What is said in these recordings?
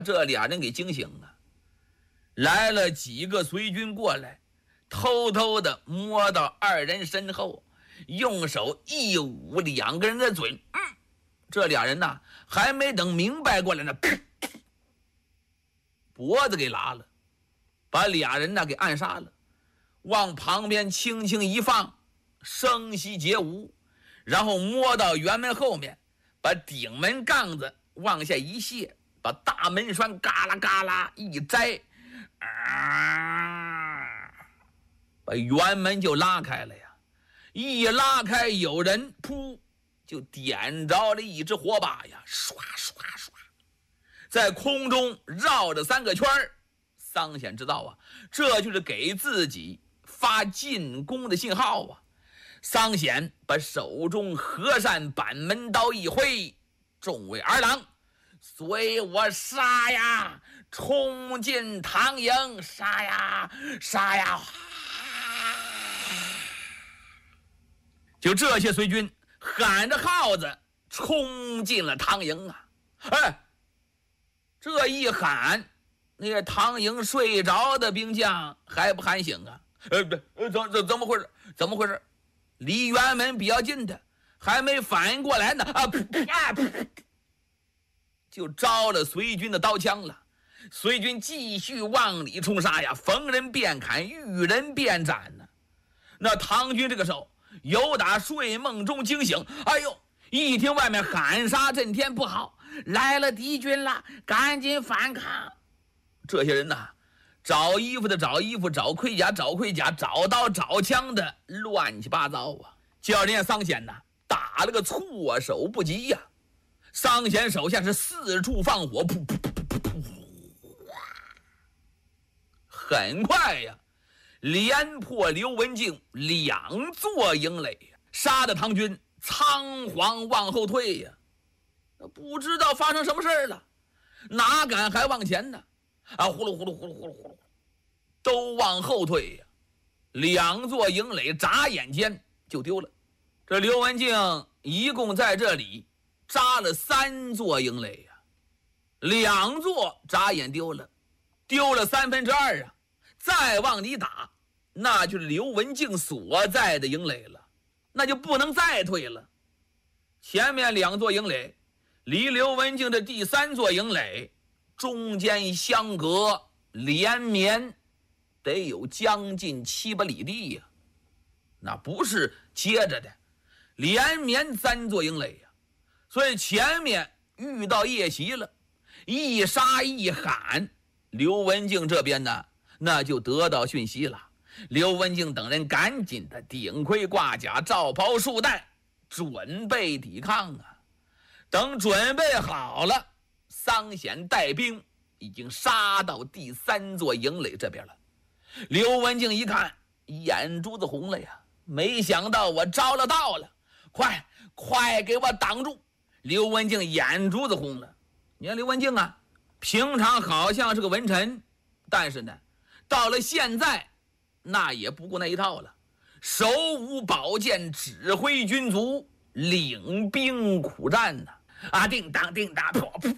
这俩人给惊醒了。来了几个随军过来，偷偷的摸到二人身后，用手一捂两个人的嘴。这俩人呐，还没等明白过来呢，脖子给拉了，把俩人呢给暗杀了，往旁边轻轻一放，声息皆无。然后摸到辕门后面，把顶门杠子往下一卸，把大门栓嘎啦嘎啦一摘，把辕门就拉开了呀。一拉开，有人噗就点着了一只火把呀，唰唰唰，在空中绕着3个圈。桑显知道啊，这就是给自己发进攻的信号啊。桑显把手中和善板门刀一挥，众位儿郎，随我杀呀！冲进唐营，杀呀杀呀！就这些随军喊着号子冲进了唐营啊！这一喊，那个唐营睡着的兵将还不喊醒啊？怎么回事？怎么回事？离辕门比较近的还没反应过来呢，就招了随军的刀枪了。随军继续往里冲杀呀，逢人便砍，遇人便斩呢。那唐军这个时候由打睡梦中惊醒，一听外面喊杀震天，不好，来了敌军了，赶紧反抗。这些人呐，找衣服的找衣服，找盔甲找盔甲，找刀找枪的，乱七八糟啊！叫人家桑显呐打了个措手不及呀。桑显手下是四处放火，噗噗噗噗噗，很快呀，连破刘文静2座营垒，杀的唐军仓皇往后退呀。不知道发生什么事了，哪敢还往前呢？呼噜呼噜呼噜呼噜呼噜，都往后退呀。2座营垒眨眼间就丢了。这刘文静一共在这里扎了3座营垒呀，2座眨眼丢了2/3啊。再往里打，那就是刘文静所在的营垒了，那就不能再退了。前面2座营垒离刘文静的第3座营垒中间相隔连绵得有将近700里地呀，那不是接着的，连绵3座营垒呀。所以前面遇到夜袭了，一杀一喊，刘文静这边呢那就得到讯息了。刘文静等人赶紧的顶盔挂甲，罩袍束带，准备抵抗啊。等准备好了，桑显带兵已经杀到第3座营垒这边了。刘文静一看，眼珠子红了呀，没想到我招了到了，快给我挡住！刘文静眼珠子红了。你看刘文静啊，平常好像是个文臣，但是呢到了现在那也不顾那一套了，手舞宝剑，指挥军卒，领兵苦战呢。叮当叮当，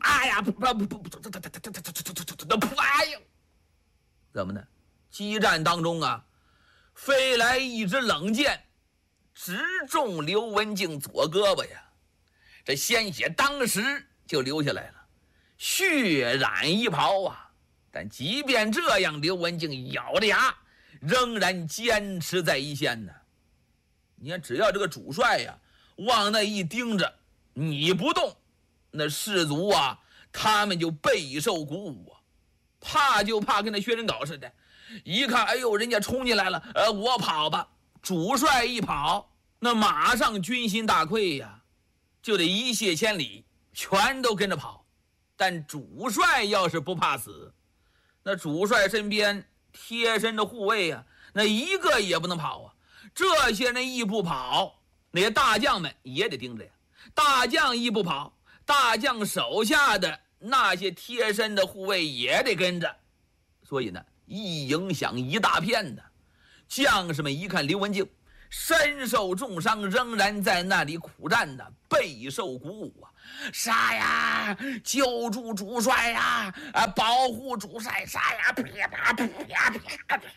怎么呢？激战当中啊，飞来一支冷箭，直中刘文静左胳膊呀，这鲜血当时就流下来了，血染衣袍啊。但即便这样，刘文静咬着牙，仍然坚持在一线呢。你看，只要这个主帅呀往那一盯着，你不动，那士卒啊他们就备受鼓舞啊，怕就怕跟那薛仁镐似的，一看人家冲进来了，我跑吧。主帅一跑，那马上军心大溃呀，就得一泻千里，全都跟着跑。但主帅要是不怕死，那主帅身边贴身的护卫啊，那一个也不能跑啊。这些人一不跑，那些大将们也得盯着呀。大将一不跑，大将手下的那些贴身的护卫也得跟着。所以呢，一影响一大片的。将士们一看刘文静身受重伤，仍然在那里苦战呢，备受鼓舞啊， 杀呀！救助主帅呀！保护主帅！杀呀！啪啪啪啪啪啪，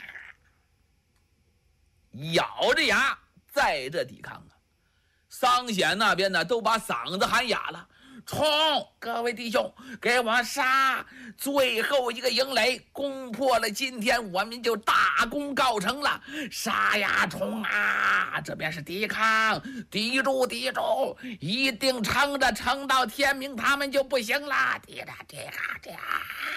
咬着牙在这抵抗啊！桑显那边呢，都把嗓子喊哑了。冲！各位弟兄，给我杀！最后一个营垒攻破了，今天我们就大功告成了！杀呀，冲啊！这边是抵抗，抵住，抵住，一定撑着，撑到天明，他们就不行了！抵着，抵着，抵！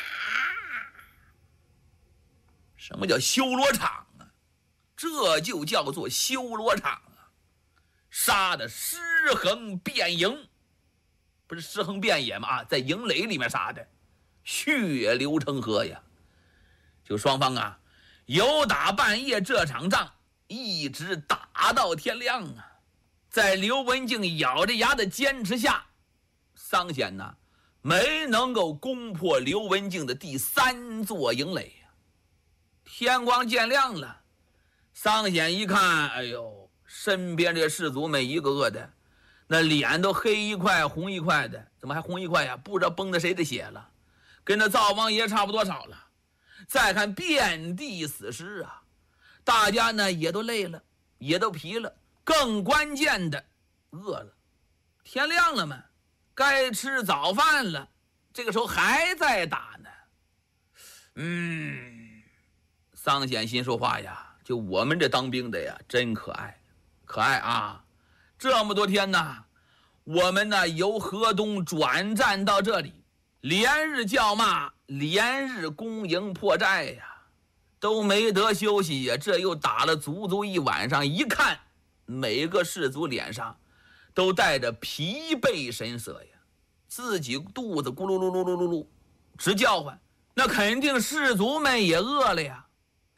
什么叫修罗场啊？这就叫做修罗场啊！杀的尸横遍营。不是尸横遍野吗？在营垒里面杀的，血流成河呀！就双方啊，由打半夜这场仗一直打到天亮啊！在刘文静咬着牙的坚持下，桑显呢没能够攻破刘文静的第3座营垒呀。天光渐亮了，桑显一看，哎呦，身边这士卒们一个个的。那脸都黑一块红一块的，怎么还红一块呀？不知道崩的谁的血了，跟那灶王爷差不多少了。再看遍地死尸啊，大家呢也都累了，也都疲了，更关键的饿了。天亮了嘛，该吃早饭了，这个时候还在打呢。桑显心说话呀，就我们这当兵的呀，真可爱，可爱啊！这么多天呢，我们呢由河东转战到这里，连日叫骂，连日攻营破寨呀，都没得休息呀。这又打了足足一晚上，一看每个士卒脸上都带着疲惫神色呀，自己肚子咕噜噜噜噜噜噜直叫唤，那肯定士卒们也饿了呀。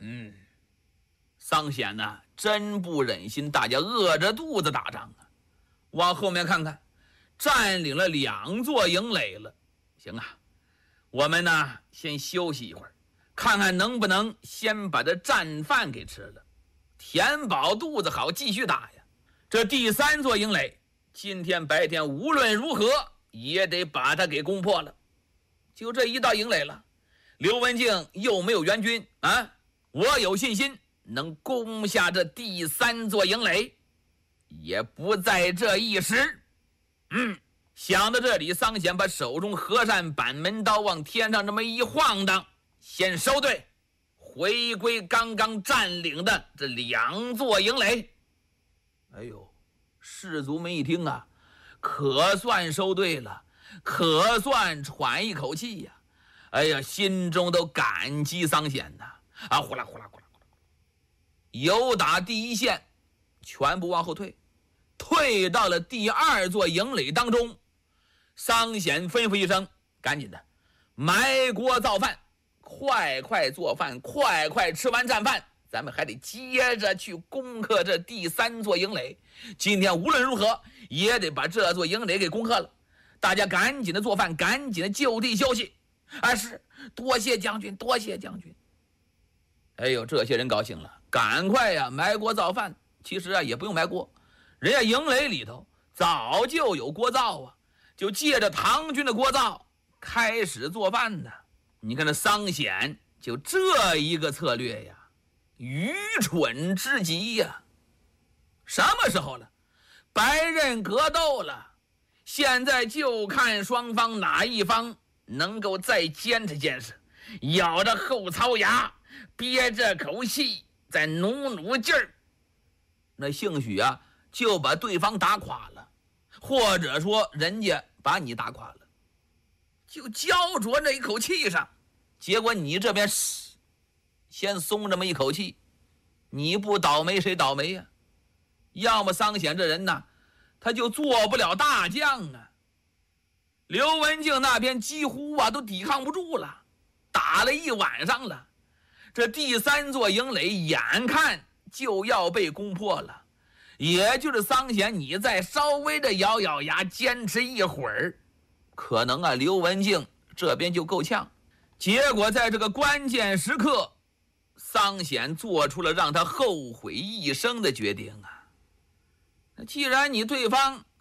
桑显呢真不忍心大家饿着肚子打仗啊。往后面看看，占领了2座营垒了。行啊，我们呢先休息一会儿，看看能不能先把这战饭给吃了，填饱肚子好继续打呀。这第3座营垒今天白天无论如何也得把它给攻破了。就这一道营垒了，刘文静又没有援军啊，我有信心能攻下这第3座营垒，也不在这一时。想到这里，桑显把手中和善板门刀往天上这么一晃荡，先收队，回归刚刚占领的这2座营垒。哎呦，士卒们一听啊，可算收队了，可算喘一口气呀！哎呀，心中都感激桑显呐！呼啦呼啦呼啦，由打第一线全部往后退，退到了第2座营垒当中。桑显吩咐一声，赶紧的埋锅造饭，快快做饭，快快吃完战饭，咱们还得接着去攻克这第3座营垒。今天无论如何也得把这座营垒给攻克了。大家赶紧的做饭，赶紧的就地休息。是，多谢将军，多谢将军。哎呦，这些人高兴了，赶快呀埋锅造饭。其实啊也不用埋锅，人家营垒里头早就有锅灶啊，就借着唐军的锅灶开始做饭呢。你看这桑显就这一个策略呀，愚蠢之极呀！什么时候了？白刃格斗了，现在就看双方哪一方能够再坚持坚持，咬着后槽牙，憋着口气，再努努劲儿，那兴许啊就把对方打垮了，或者说人家把你打垮了，就焦灼那一口气上，结果你这边先松这么一口气，你不倒霉谁倒霉呀？要么桑显这人呢，他就做不了大将啊。刘文静那边几乎啊都抵抗不住了，打了一晚上了，这第3座营垒眼看就要被攻破了，也就是桑显你再稍微的咬咬牙坚持一会儿，可能啊刘文静这边就够呛。结果在这个关键时刻，桑显做出了让他后悔一生的决定啊。既然你对方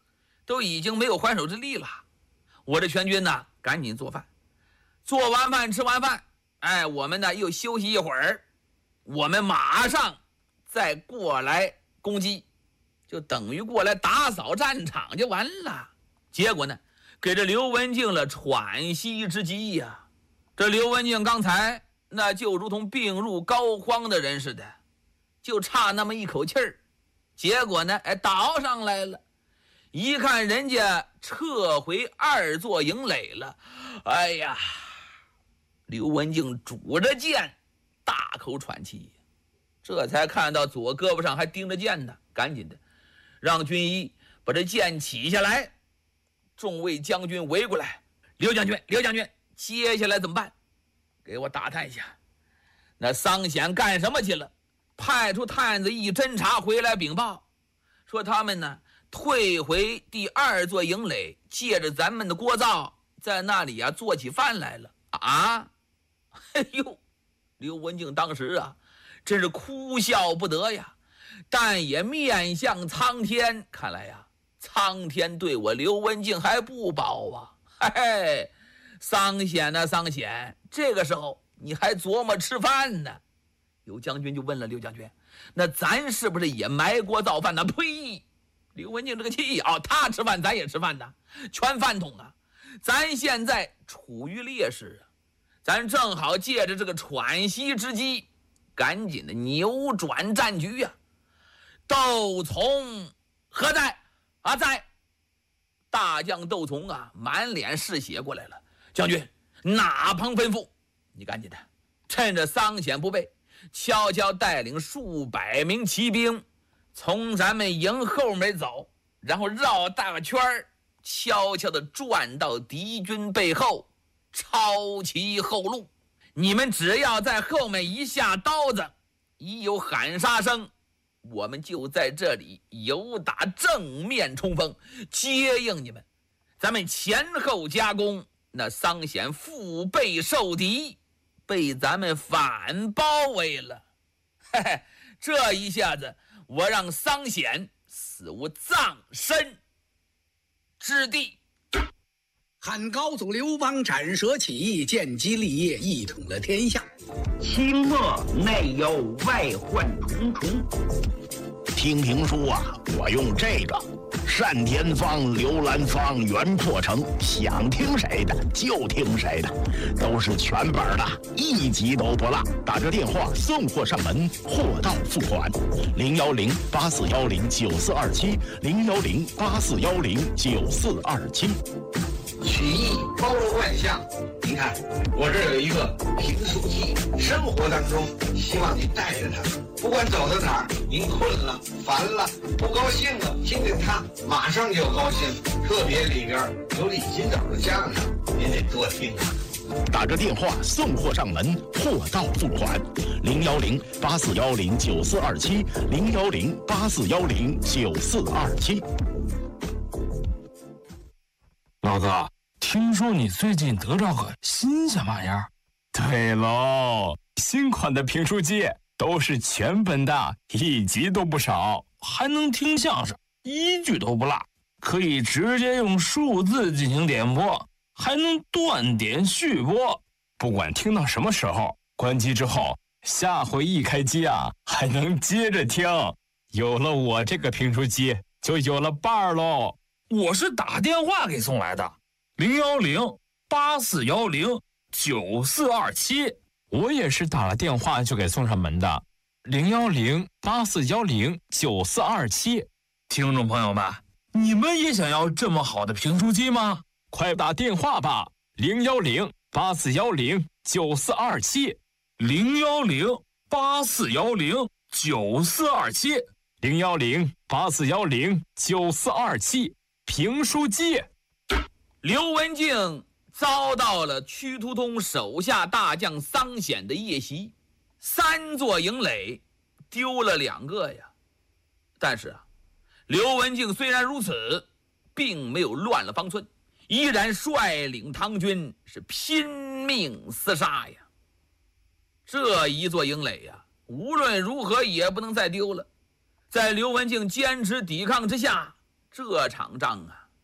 都已经没有还手之力了。我这全军呢，赶紧做饭，做完饭吃完饭，我们呢又休息一会儿，我们马上再过来攻击，就等于过来打扫战场就完了。结果呢，给这刘文静了喘息之机呀。这刘文静刚才那就如同病入膏肓的人似的，就差那么一口气儿，结果呢，倒上来了。一看人家撤回2座营垒了，哎呀，刘文静拄着剑，大口喘气，这才看到左胳膊上还钉着剑呢，赶紧的让军医把这剑起下来。众位将军围过来，刘将军，接下来怎么办？给我打探一下，那桑显干什么去了？派出探子一侦查回来禀报，说他们呢退回第2座营垒，借着咱们的锅灶，在那里啊做起饭来了啊！哎呦，刘文静当时啊真是哭笑不得呀，但也面向苍天，看来呀苍天对我刘文静还不薄啊！嘿嘿，桑显啊桑显，这个时候你还琢磨吃饭呢？有将军就问了刘将军，那咱是不是也埋锅造饭呢？呸！刘文静这个气啊，他吃饭咱也吃饭呐，全饭桶啊！咱现在处于劣势啊，咱正好借着这个喘息之机，赶紧的扭转战局呀！窦从何在？在。大将窦从啊，满脸是血过来了。将军，哪旁吩咐？你赶紧的，趁着桑显不备，悄悄带领数百名骑兵从咱们营后面走，然后绕大圈，悄悄地转到敌军背后，抄其后路。你们只要在后面一下刀子，一有喊杀声，我们就在这里由打正面冲锋，接应你们。咱们前后夹攻，那桑显腹背受敌，被咱们反包围了。嘿嘿，这一下子我让桑显死无葬身之地。 汉高祖刘邦斩蛇起义，建基立业，一统了天下。 清末内忧外患重重。 听评书啊，我用这个单田芳、刘兰芳、袁阔成，想听谁的就听谁的，都是全本的，一集都不落。打这电话送货上门，货到付款。010-8410-9427，010-8410-9427。 曲艺包罗万象，您看我这有一个评书机，生活当中希望你带着它，不管走到哪儿，您困了、烦了、不高兴了，听见它马上就高兴。特别里边有李金斗的相声，您得多听啊。 打着电话送货上门，货到付款。010-8410-9427，010-8410-9427。 老哥，听说你最近得着个新鲜玩意儿？对喽，新款的评书机都是全本的，一集都不少，还能听相声，一句都不落，可以直接用数字进行点播，还能断点续播。不管听到什么时候，关机之后，下回一开机啊，还能接着听。有了我这个评书机，就有了伴儿喽。我是打电话给送来的，010-8410-9427。我也是打了电话就给送上门的，010-8410-9427。听众朋友们，你们也想要这么好的评书机吗？快打电话吧，010-8410-9427， 010-8410-9427， 010-8410-9427。评书机。 刘文静遭到了屈突通手下大将桑显的夜袭，3座营垒丢了2个呀。但是啊，刘文静虽然如此，并没有乱了方寸，依然率领唐军是拼命厮杀呀。这一座营垒呀，无论如何也不能再丢了。在刘文静坚持抵抗之下，这场仗啊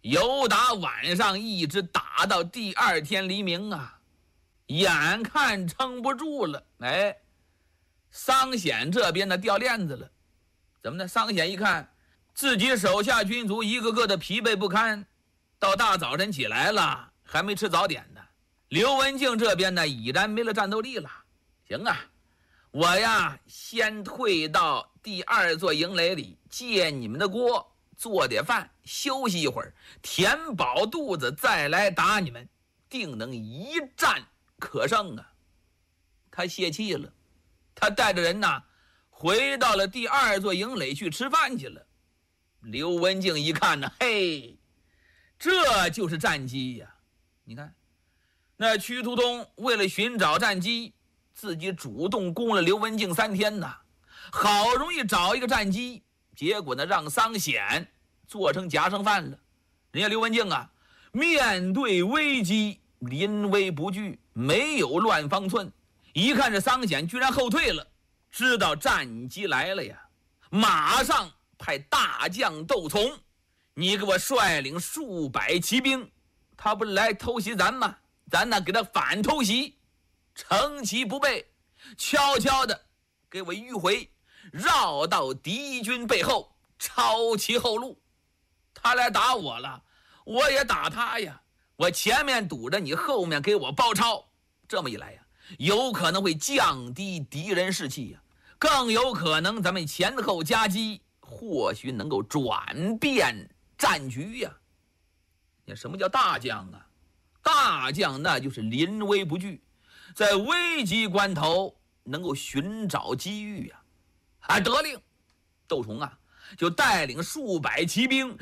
由打晚上一直打到第二天黎明啊，眼看撑不住了，哎，桑显这边呢掉链子了。怎么呢？桑显一看自己手下军卒一个个的疲惫不堪，到大早晨起来了还没吃早点呢。刘文静这边呢已然没了战斗力了。行啊，我呀先退到第二座营垒里借你们的锅，做点饭，休息一会儿，填饱肚子再来打你们，定能一战可胜啊。他泄气了，他带着人呐回到了第二座营垒去吃饭去了。刘文静一看呢，嘿，这就是战机呀！你看那屈突通为了寻找战机，自己主动攻了刘文静3天呐，好容易找一个战机，结果呢让桑显做成夹生饭了。人家刘文静啊面对危机临危不惧，没有乱方寸，一看这桑显居然后退了，知道战机来了呀，马上派大将窦从，你给我率领数百骑兵，他不是来偷袭咱吗？咱呢给他反偷袭，乘其不备，悄悄的给我迂回，绕到敌军背后，抄其后路。他来打我了，我也打他呀，我前面堵着，你后面给我包抄。这么一来呀，有可能会降低敌人士气呀，更有可能咱们前后夹击，或许能够转变战局呀。你什么叫大将啊？大将那就是临危不惧，在危急关头能够寻找机遇呀。得令，窦从啊就带领数百骑兵，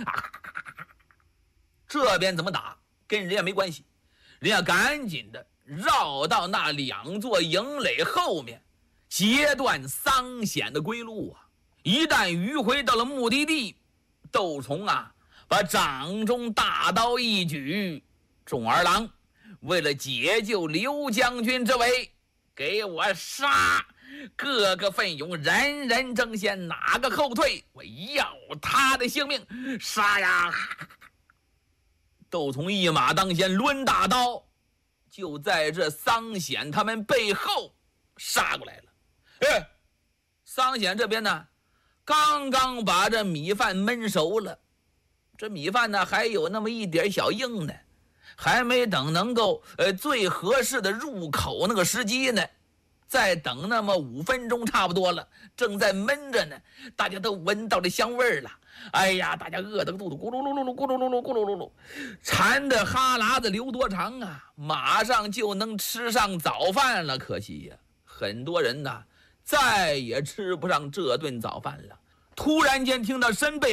这边怎么打跟人家没关系，人家赶紧的绕到那2座营垒后面，截断桑显的归路啊。一旦迂回到了目的地，窦从啊把掌中大刀一举，众儿郎，为了解救刘将军之危，给我杀！各个奋勇，人人争先，哪个后退，我要他的性命！杀呀！窦从一马当先，抡大刀，就在这桑显他们背后杀过来了。哎，桑显这边呢，刚刚把这米饭焖熟了，这米饭呢还有那么一点小硬呢，还没等能够最合适的入口那个时机呢，再等那么5分钟差不多了，正在焖着呢，大家都闻到这香味儿了。哎呀，大家饿得肚子咕噜噜噜噜咕噜噜噜咕噜噜噜，馋的哈喇子流多长啊，马上就能吃上早饭了。可惜呀，很多人呢再也吃不上这顿早饭了。突然间听到身背